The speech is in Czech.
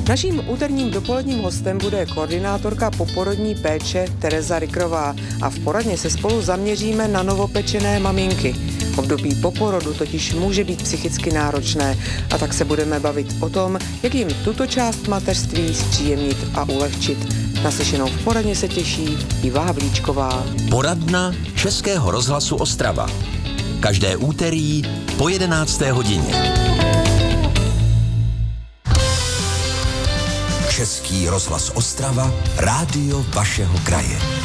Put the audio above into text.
Naším úterním dopoledním hostem bude koordinátorka poporodní péče Tereza Rikrová a v poradně se spolu zaměříme na novopečené maminky. Období po porodu totiž může být psychicky náročné a tak se budeme bavit o tom, jak jim tuto část mateřství zpříjemnit a ulehčit. Naslyšenou v poradně se těší Iva Havlíčková. Poradna Českého rozhlasu Ostrava. Každé úterý po 11. hodině. Český rozhlas Ostrava, rádio vašeho kraje.